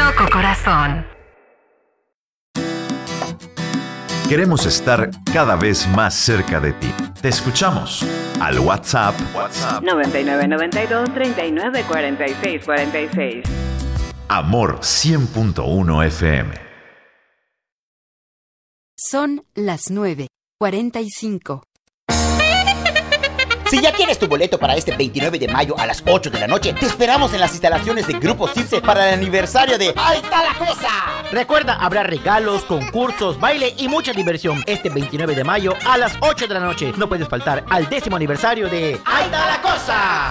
Loco Corazón. Queremos estar cada vez más cerca de ti. Te escuchamos al WhatsApp 9992-394646. Amor 100.1 FM. Son las 9:45. Si ya tienes tu boleto para este 29 de mayo a las 8 de la noche, te esperamos en las instalaciones de Grupo Circe para el aniversario de ¡Ahí está la cosa! Recuerda, habrá regalos, concursos, baile y mucha diversión este 29 de mayo a las 8 de la noche. No puedes faltar al 10º aniversario de ¡Ahí está la cosa!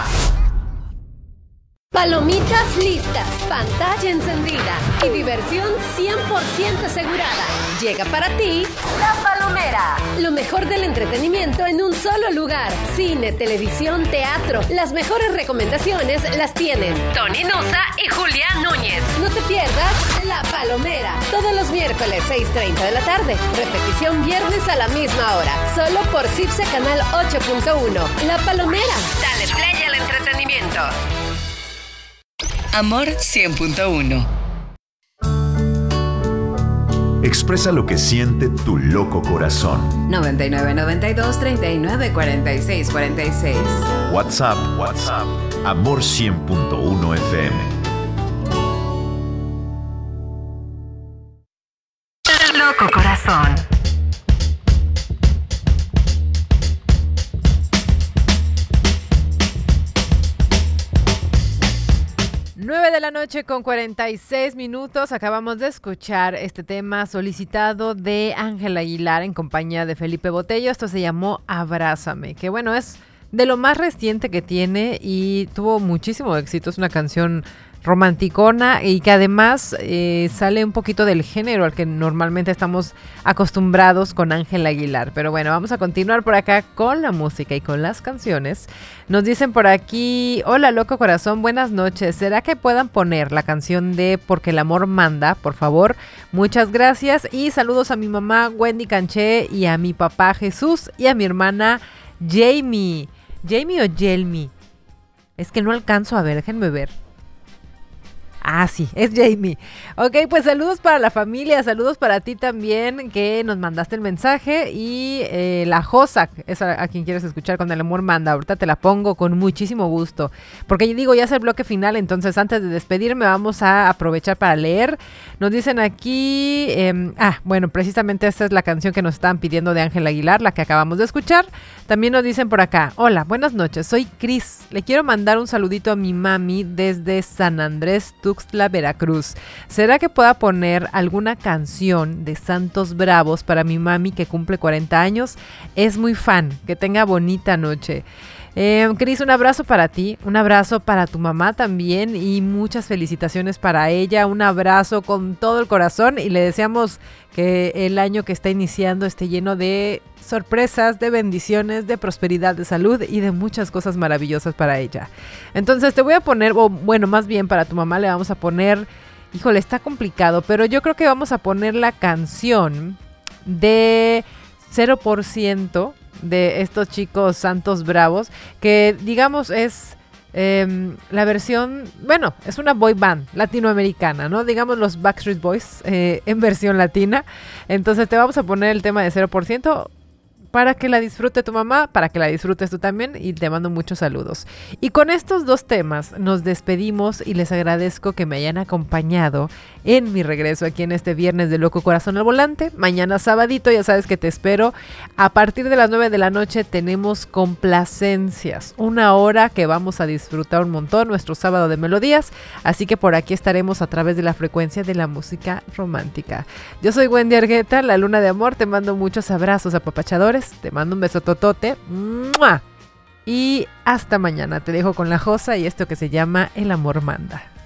Palomitas listas, pantalla encendida y diversión 100% asegurada. Llega para ti La Palomera. Lo mejor del entretenimiento en un solo lugar. Cine, televisión, teatro. Las mejores recomendaciones las tienen Tony Nusa y Julián Núñez. No te pierdas La Palomera. Todos los miércoles 6:30 de la tarde. Repetición viernes a la misma hora. Solo por Cipse Canal 8.1. La Palomera. Dale play al entretenimiento. Amor 100.1. Expresa lo que siente tu loco corazón. 9992-394646. WhatsApp Amor 100.1 FM. Loco Corazón. De la noche con 46 minutos. Acabamos de escuchar este tema solicitado de Ángel Aguilar en compañía de Felipe Botello. Esto se llamó Abrázame, que bueno, es de lo más reciente que tiene y tuvo muchísimo éxito. Es una canción romanticona y que además sale un poquito del género al que normalmente estamos acostumbrados con Ángel Aguilar. Pero bueno, vamos a continuar por acá con la música y con las canciones. Nos dicen por aquí: hola Loco Corazón, buenas noches. ¿Será que puedan poner la canción de Porque el amor manda, por favor? Muchas gracias y saludos a mi mamá Wendy Canché y a mi papá Jesús y a mi hermana Jamie. ¿Jamie o Jelmi? Es que no alcanzo a ver, déjenme ver. Ah, sí, es Jamie. Ok, pues saludos para la familia, saludos para ti también que nos mandaste el mensaje y la Josa, es a quien quieres escuchar con El amor manda. Ahorita te la pongo con muchísimo gusto, porque digo, ya es el bloque final, entonces antes de despedirme vamos a aprovechar para leer. Nos dicen aquí, bueno, precisamente esta es la canción que nos estaban pidiendo de Ángel Aguilar, la que acabamos de escuchar. También nos dicen por acá: hola, buenas noches, soy Cris. Le quiero mandar un saludito a mi mami desde San Andrés, Tuxtla, Veracruz. ¿Será que pueda poner alguna canción de Santos Bravos para mi mami que cumple 40 años? Es muy fan. Que tenga bonita noche. Cris, un abrazo para ti, un abrazo para tu mamá también y muchas felicitaciones para ella, un abrazo con todo el corazón y le deseamos que el año que está iniciando esté lleno de sorpresas, de bendiciones, de prosperidad, de salud y de muchas cosas maravillosas para ella. Entonces te voy a poner, bueno, más bien para tu mamá le vamos a poner, híjole, está complicado, pero yo creo que vamos a poner la canción de 0% de estos chicos Santos Bravos, que digamos es la versión, bueno, es una boy band latinoamericana, ¿no? Digamos los Backstreet Boys en versión latina. Entonces te vamos a poner el tema de 0% para que la disfrute tu mamá, para que la disfrutes tú también y te mando muchos saludos. Y con estos dos temas nos despedimos y les agradezco que me hayan acompañado en mi regreso aquí en este viernes de Loco Corazón al Volante. Mañana sabadito, ya sabes que te espero. A partir de las 9 de la noche tenemos complacencias, una hora que vamos a disfrutar un montón, nuestro sábado de melodías, así que por aquí estaremos a través de la frecuencia de la música romántica. Yo soy Wendy Argueta, la luna de amor, te mando muchos abrazos apapachadores. Te mando un beso totote. ¡Mua! Y hasta mañana. Te dejo con la Josa y esto que se llama El amor manda.